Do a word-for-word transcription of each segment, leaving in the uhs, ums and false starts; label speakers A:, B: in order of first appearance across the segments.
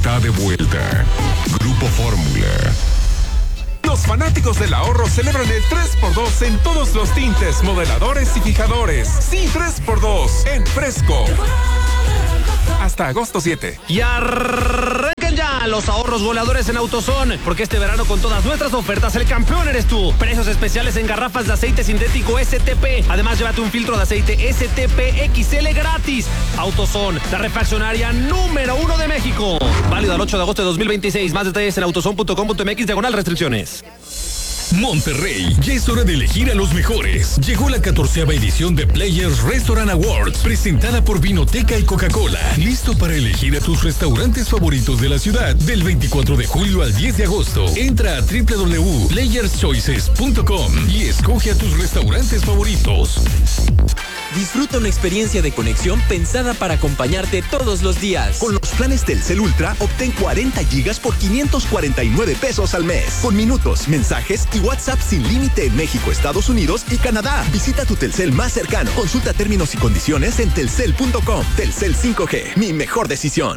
A: está de vuelta. Grupo Fórmula. Los fanáticos del ahorro celebran el tres por dos en todos los tintes, modeladores y fijadores. Sí, tres por dos en Fresco. Hasta agosto siete.
B: Y arrancan ya los ahorros goleadores en AutoZone, porque este verano con todas nuestras ofertas el campeón eres tú. Precios especiales en garrafas de aceite sintético S T P. Además, llévate un filtro de aceite S T P X L gratis. AutoZone, la refaccionaria número uno de México. Válido al ocho de agosto de dos mil veintiséis. Más detalles en autozone punto com punto m x diagonal restricciones.
C: Monterrey, ya es hora de elegir a los mejores. Llegó la catorceava edición de Players Restaurant Awards, presentada por Vinoteca y Coca-Cola. Listo para elegir a tus restaurantes favoritos de la ciudad. Del veinticuatro de julio al diez de agosto. Entra a doble u doble u doble u punto players choices punto com y escoge a tus restaurantes favoritos.
D: Disfruta una experiencia de conexión pensada para acompañarte todos los días.
E: Con los planes Telcel Ultra, obtén cuarenta gigas por quinientos cuarenta y nueve pesos al mes. Con minutos, mensajes y WhatsApp sin límite en México, Estados Unidos y Canadá. Visita tu Telcel más cercano. Consulta términos y condiciones en telcel punto com. Telcel cinco G, mi mejor decisión.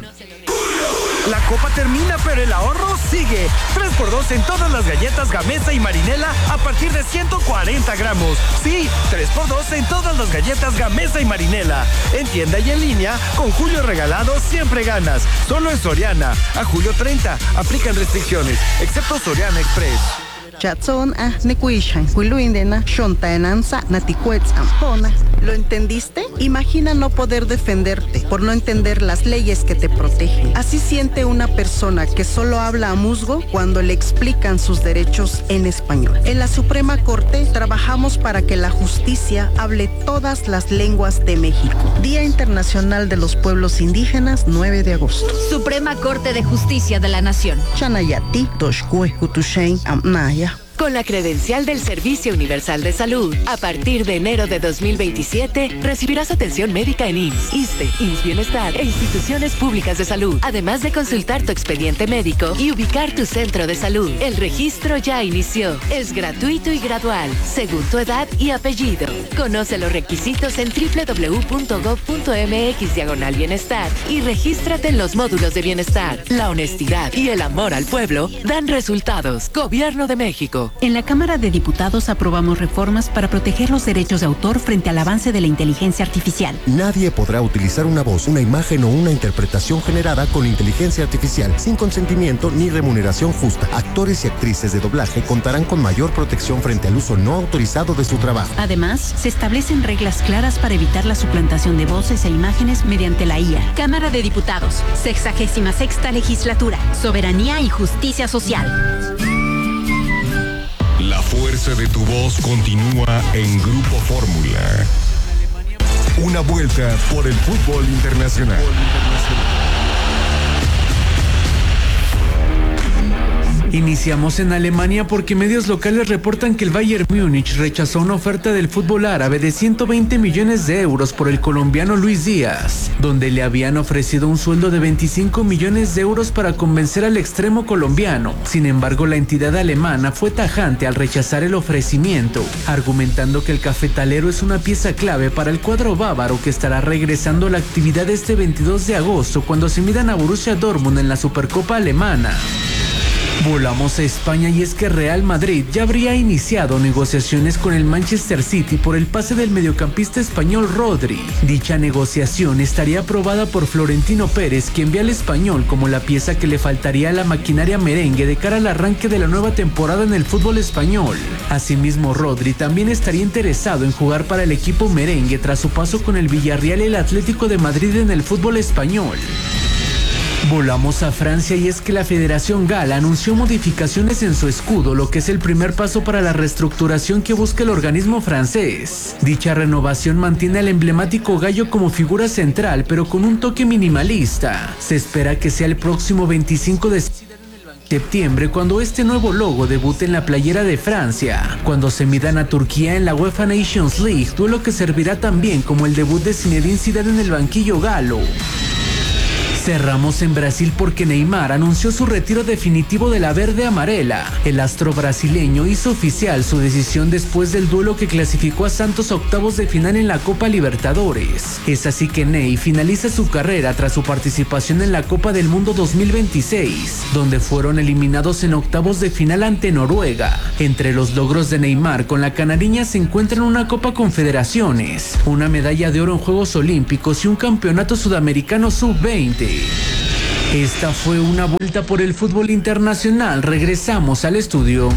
F: La copa termina, pero el ahorro sigue. tres por dos en todas las galletas Gamesa y Marinela a partir de ciento cuarenta gramos. Sí, tres por dos en todas las galletas Gamesa y Marinela. En tienda y en línea, con Julio Regalado siempre ganas. Solo en Soriana. A julio treinta. Aplican restricciones, excepto Soriana Express.
G: Chatson ah nekuishan kuiluindena shontaenanza natikuetzampona. ¿Lo entendiste? Imagina no poder defenderte por no entender las leyes que te protegen. Así siente una persona que solo habla a musgo cuando le explican sus derechos en español. En la Suprema Corte trabajamos para que la justicia hable todas las lenguas de México. Día Internacional de los Pueblos Indígenas, nueve de agosto.
H: Suprema Corte de Justicia de la Nación.
G: Chanayati, Toshkue, Kutushain, Amnaya.
I: Con la credencial del Servicio Universal de Salud, a partir de enero de dos mil veintisiete, recibirás atención médica en I M S S, ISSSTE, I M S S Bienestar e instituciones públicas de salud, además de consultar tu expediente médico y ubicar tu centro de salud. El registro ya inició. Es gratuito y gradual, según tu edad y apellido. Conoce los requisitos en doble u doble u doble u punto gob punto m x diagonal bienestar y regístrate en los módulos de bienestar. La honestidad y el amor al pueblo dan resultados. Gobierno de México.
J: En la Cámara de Diputados aprobamos reformas para proteger los derechos de autor frente al avance de la inteligencia artificial.
K: Nadie podrá utilizar una voz, una imagen o una interpretación generada con inteligencia artificial sin consentimiento ni remuneración justa. Actores y actrices de doblaje contarán con mayor protección frente al uso no autorizado de su trabajo.
J: Además, se establecen reglas claras para evitar la suplantación de voces e imágenes mediante la I A.
L: Cámara de Diputados, sexagésima sexta legislatura, soberanía y justicia social.
A: La fuerza de tu voz continúa en Grupo Fórmula. Una vuelta por el fútbol internacional.
M: Iniciamos en Alemania porque medios locales reportan que el Bayern Múnich rechazó una oferta del fútbol árabe de ciento veinte millones de euros por el colombiano Luis Díaz, donde le habían ofrecido un sueldo de veinticinco millones de euros para convencer al extremo colombiano. Sin embargo, la entidad alemana fue tajante al rechazar el ofrecimiento, argumentando que el cafetalero es una pieza clave para el cuadro bávaro que estará regresando a la actividad este veintidós de agosto cuando se midan a Borussia Dortmund en la Supercopa Alemana. Volamos a España y es que Real Madrid ya habría iniciado negociaciones con el Manchester City por el pase del mediocampista español Rodri. Dicha negociación estaría aprobada por Florentino Pérez, quien ve al español como la pieza que le faltaría a la maquinaria merengue de cara al arranque de la nueva temporada en el fútbol español. Asimismo, Rodri también estaría interesado en jugar para el equipo merengue tras su paso con el Villarreal y el Atlético de Madrid en el fútbol español. Volamos a Francia y es que la Federación Gala anunció modificaciones en su escudo, lo que es el primer paso para la reestructuración que busca el organismo francés. Dicha renovación mantiene al emblemático gallo como figura central, pero con un toque minimalista. Se espera que sea el próximo veinticinco de septiembre cuando este nuevo logo debute en la playera de Francia, cuando se midan a Turquía en la UEFA Nations League, duelo que servirá también como el debut de Zinedine Zidane en el banquillo galo. Cerramos en Brasil porque Neymar anunció su retiro definitivo de la verde amarela. El astro brasileño hizo oficial su decisión después del duelo que clasificó a Santos a octavos de final en la Copa Libertadores. Es así que Ney finaliza su carrera tras su participación en la Copa del Mundo dos mil veintiséis, donde fueron eliminados en octavos de final ante Noruega. Entre los logros de Neymar con la canariña se encuentran una Copa Confederaciones, una medalla de oro en Juegos Olímpicos y un campeonato sudamericano sub veinte. Esta fue una vuelta por el fútbol internacional. Regresamos al estudio.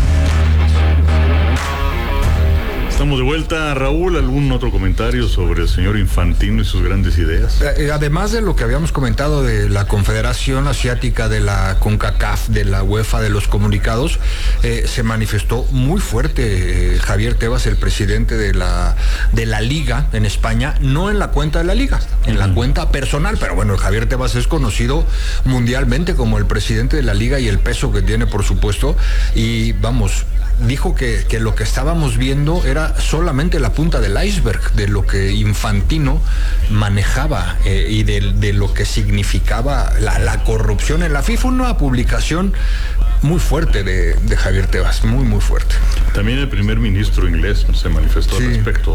N: Estamos de vuelta. Raúl, ¿algún otro comentario sobre el señor Infantino y sus grandes ideas?
O: Además de lo que habíamos comentado de la Confederación Asiática, de la CONCACAF, de la UEFA, de los comunicados, eh, se manifestó muy fuerte eh, Javier Tebas, el presidente de la, de la Liga en España, no en la cuenta de la Liga, en la cuenta personal, pero bueno, Javier Tebas es conocido mundialmente como el presidente de la Liga y el peso que tiene, por supuesto, y vamos, dijo que, que lo que estábamos viendo era solamente la punta del iceberg de lo que Infantino manejaba eh, y de, de lo que significaba la, la corrupción en la FIFA. Una publicación muy fuerte de, de Javier Tebas, muy muy fuerte.
N: También el primer ministro inglés se manifestó sí. al respecto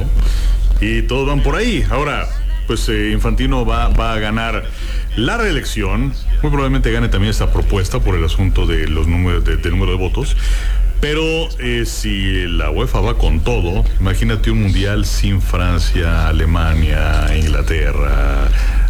N: y todos van por ahí. Ahora, pues eh, Infantino va, va a ganar la reelección, muy probablemente gane también esta propuesta por el asunto de los números de, del número de votos. Pero eh, si la UEFA va con todo, imagínate un mundial sin Francia, Alemania, Inglaterra,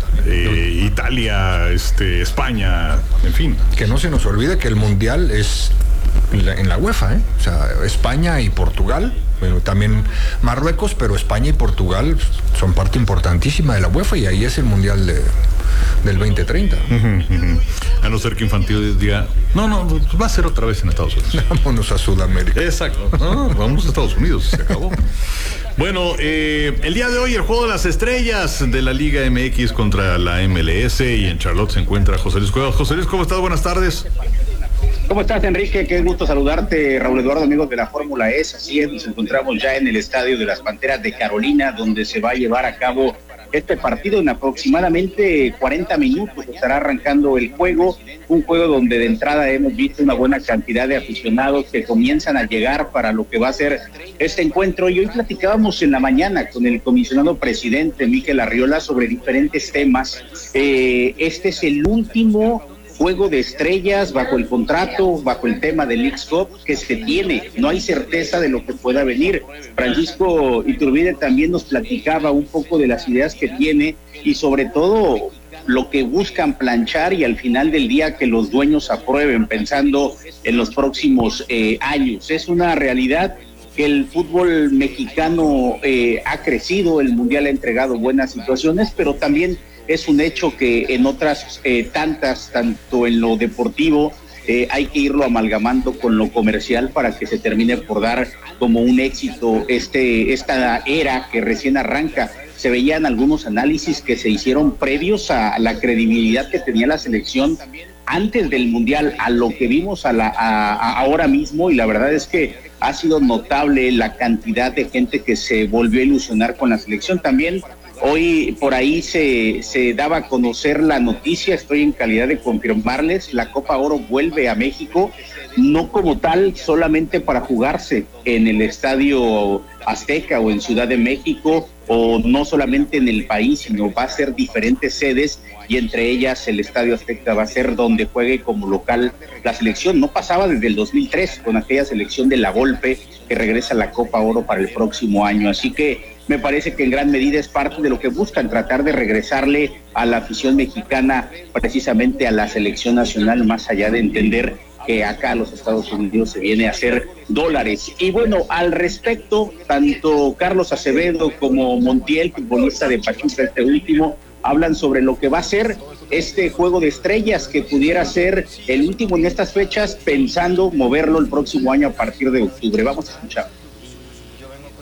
N: eh, Italia, este, España, en fin.
O: Que no se nos olvide que el mundial es en la, en la UEFA, ¿eh? O sea, España y Portugal, bueno, también Marruecos, pero España y Portugal son parte importantísima de la UEFA y ahí es el mundial de... del veinte treinta.
N: Uh-huh, uh-huh. A no ser que Infantino diga, no, no, va a ser otra vez en Estados Unidos.
O: Vámonos a Sudamérica.
N: Exacto, no, vamos a Estados Unidos, se acabó. Bueno, eh, el día de hoy el juego de las estrellas de la Liga M X contra la M L S y en Charlotte se encuentra José Luis Cuevas. José Luis, ¿cómo estás? Buenas tardes.
P: ¿Cómo estás, Enrique? Qué gusto saludarte, Raúl Eduardo, amigos de la Fórmula E. Así es, nos encontramos ya en el estadio de las Panteras de Carolina, donde se va a llevar a cabo este partido en aproximadamente cuarenta minutos. Estará arrancando el juego, un juego donde de entrada hemos visto una buena cantidad de aficionados que comienzan a llegar para lo que va a ser este encuentro. Y hoy platicábamos en la mañana con el comisionado presidente Mikel Arriola sobre diferentes temas. Eh, este es el último juego de estrellas bajo el contrato, bajo el tema del Leagues Cup que se tiene, no hay certeza de lo que pueda venir. Francisco Iturbide también nos platicaba un poco de las ideas que tiene y sobre todo lo que buscan planchar y al final del día que los dueños aprueben pensando en los próximos eh, años. Es una realidad que el fútbol mexicano eh, ha crecido, el Mundial ha entregado buenas situaciones, pero también es un hecho que en otras eh, tantas, tanto en lo deportivo, eh, hay que irlo amalgamando con lo comercial para que se termine por dar como un éxito este esta era que recién arranca. Se veían algunos análisis que se hicieron previos a la credibilidad que tenía la selección antes del Mundial, a lo que vimos a la, a, a ahora mismo, y la verdad es que ha sido notable la cantidad de gente que se volvió a ilusionar con la selección. También hoy por ahí se, se daba a conocer la noticia, estoy en calidad de confirmarles, la Copa Oro vuelve a México, no como tal, solamente para jugarse en el Estadio Azteca o en Ciudad de México, o no solamente en el país, sino va a ser diferentes sedes, y entre ellas el Estadio Azteca va a ser donde juegue como local la selección. No pasaba desde el dos mil tres con aquella selección de la Volpe que regresa a la Copa Oro para el próximo año, así que me parece que en gran medida es parte de lo que buscan, tratar de regresarle a la afición mexicana precisamente a la selección nacional, más allá de entender que acá a los Estados Unidos se viene a hacer dólares. Y bueno, al respecto, tanto Carlos Acevedo como Montiel, futbolista de Pachuca, este último, hablan sobre lo que va a ser este juego de estrellas que pudiera ser el último en estas fechas, pensando moverlo el próximo año a partir de octubre. Vamos a escuchar.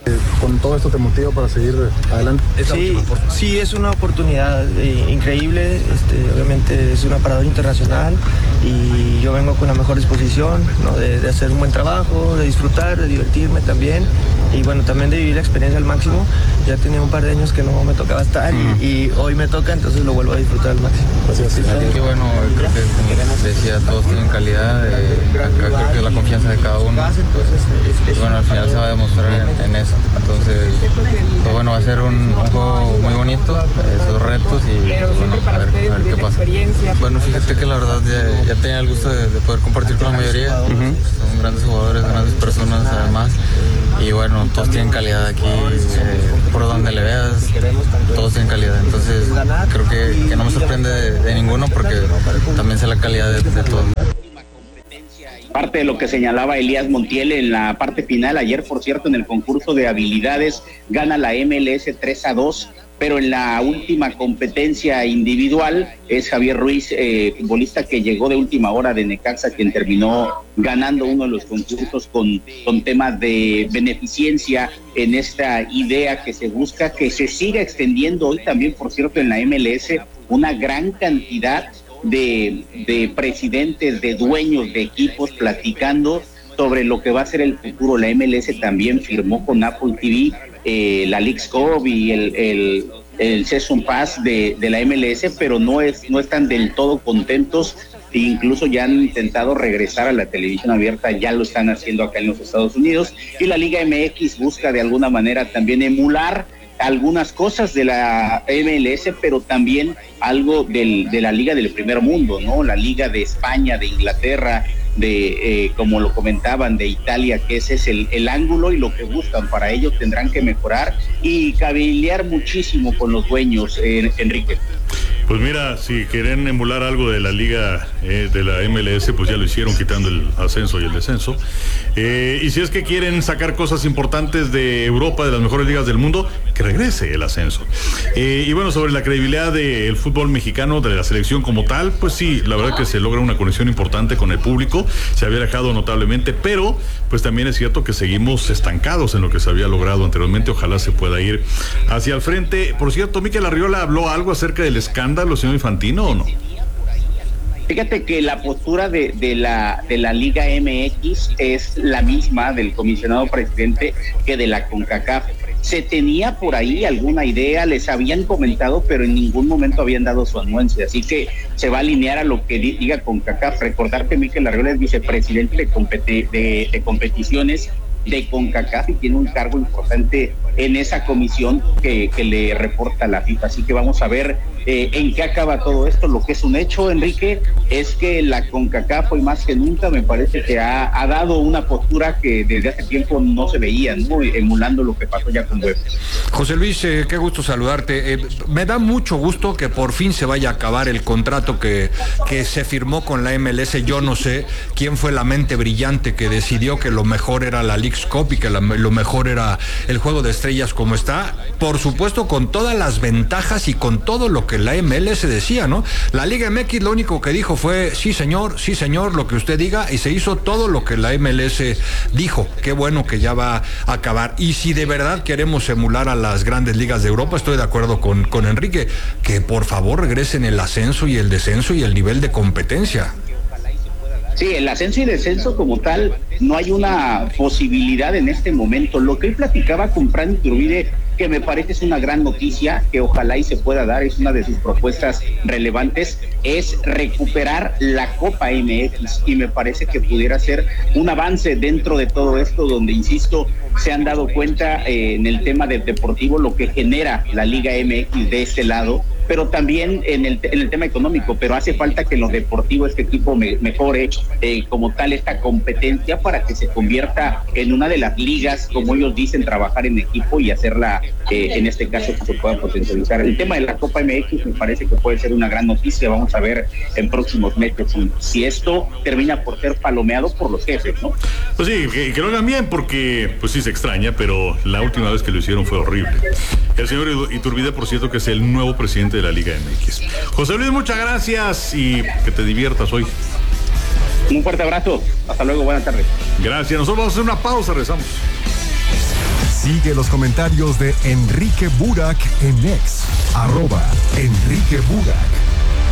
Q: ¿Con todo esto te motiva para seguir adelante?
R: Sí, sí, es una oportunidad eh, increíble, este, obviamente es una paradora internacional y yo vengo con la mejor disposición, ¿no? de, de hacer un buen trabajo, de disfrutar, de divertirme también y bueno, también de vivir la experiencia al máximo. Ya tenía un par de años que no me tocaba estar y, y hoy me toca, entonces lo vuelvo a disfrutar al máximo.
S: Así, así, así que bueno, creo que como decía, todos tienen calidad, eh, creo que es la confianza de cada uno. Y bueno, al final se va a demostrar en, en eso. Entonces, pues bueno, va a ser un, un juego muy bonito, esos retos y pues bueno, a ver, a ver qué pasa. Bueno, fíjate que la verdad ya, ya tenía el gusto de, de poder compartir con la mayoría. Uh-huh. Son grandes jugadores, grandes personas además. Y bueno, todos tienen calidad aquí, eh, por donde le veas, todos tienen calidad. Entonces, creo que, que no me sorprende de, de ninguno porque también sé la calidad de, de todos.
P: Parte de lo que señalaba Elías Montiel en la parte final, ayer por cierto en el concurso de habilidades gana la M L S tres a dos, pero en la última competencia individual es Javier Ruiz, eh, futbolista que llegó de última hora de Necaxa, quien terminó ganando uno de los concursos con, con temas de beneficencia en esta idea que se busca, que se siga extendiendo hoy también por cierto en la M L S, una gran cantidad De, de presidentes, de dueños de equipos platicando sobre lo que va a ser el futuro. La M L S también firmó con Apple T V eh, la Leagues Cup y el, el, el Season Pass de, de la M L S, pero no, es, no están del todo contentos e incluso ya han intentado regresar a la televisión abierta, ya lo están haciendo acá en los Estados Unidos, y la Liga M X busca de alguna manera también emular algunas cosas de la M L S, pero también algo del, de la Liga del Primer Mundo, ¿no? La Liga de España, de Inglaterra, de, eh, como lo comentaban, de Italia, que ese es el, el ángulo y lo que buscan. Para ello tendrán que mejorar y cabildear muchísimo con los dueños, eh, Enrique.
N: Pues mira, si quieren emular algo de la liga eh, de la M L S, pues ya lo hicieron quitando el ascenso y el descenso. Eh, y si es que quieren sacar cosas importantes de Europa, de las mejores ligas del mundo, que regrese el ascenso. Eh, y bueno, sobre la credibilidad del fútbol mexicano, de la selección como tal, pues sí, la verdad que se logra una conexión importante con el público, se había alejado notablemente, pero pues también es cierto que seguimos estancados en lo que se había logrado anteriormente. Ojalá se pueda ir hacia el frente. Por cierto, Mikel Arriola habló algo acerca del escándalo, señor Infantino, ¿o no?
P: Fíjate que la postura de, de la de la Liga M X es la misma del comisionado presidente que de la CONCACAF. Se tenía por ahí alguna idea, les habían comentado, pero en ningún momento habían dado su anuencia, así que se va a alinear a lo que diga CONCACAF. Recordar que Mikel Arriola es vicepresidente de, competi- de, de competiciones de CONCACAF y tiene un cargo importante en esa comisión que, que le reporta a la FIFA, así que vamos a ver eh, en qué acaba todo esto. Lo que es un hecho, Enrique, es que la CONCACAF hoy más que nunca me parece que ha, ha dado una postura que desde hace tiempo no se veía, ¿no? Emulando lo que pasó ya con UEFA.
O: José Luis, eh, qué gusto saludarte. Eh, me da mucho gusto que por fin se vaya a acabar el contrato que, que se firmó con la M L S. Yo no sé quién fue la mente brillante que decidió que lo mejor era la Leagues Cup y que la, lo mejor era el juego de estrellas como está, por supuesto con todas las ventajas y con todo lo que la M L S decía, ¿no? La Liga M X lo único que dijo fue sí señor, sí señor, lo que usted diga, y se hizo todo lo que la M L S dijo. Qué bueno que ya va a acabar. Y si de verdad queremos emular a las grandes ligas de Europa, estoy de acuerdo con, con Enrique, que por favor regresen el ascenso y el descenso y el nivel de competencia.
P: Sí, el ascenso y descenso como tal, no hay una posibilidad en este momento. Lo que él platicaba con Fran Iturbide, que me parece es una gran noticia, que ojalá y se pueda dar, es una de sus propuestas relevantes, es recuperar la Copa M X, y me parece que pudiera ser un avance dentro de todo esto, donde, insisto, se han dado cuenta eh, en el tema del deportivo lo que genera la Liga M X de este lado, pero también en el, en el tema económico, pero hace falta que en lo deportivo este equipo me, mejore eh, como tal esta competencia para que se convierta en una de las ligas, como ellos dicen, trabajar en equipo y hacerla, eh, en este caso, que se pueda potencializar. El tema de la Copa M X me parece que puede ser una gran noticia. Vamos a ver en próximos meses si, si esto termina por ser palomeado por los jefes, ¿no?
N: Pues sí, que, que lo hagan bien, porque pues sí se extraña, pero la última vez que lo hicieron fue horrible. El señor Iturbide, por cierto, que es el nuevo presidente de la Liga M X. José Luis, muchas gracias y que te diviertas hoy.
P: Un fuerte abrazo. Hasta luego, buenas tardes.
N: Gracias. Nosotros vamos a hacer una pausa, regresamos.
T: Sigue los comentarios de Enrique Burak en X, arroba Enrique Burak.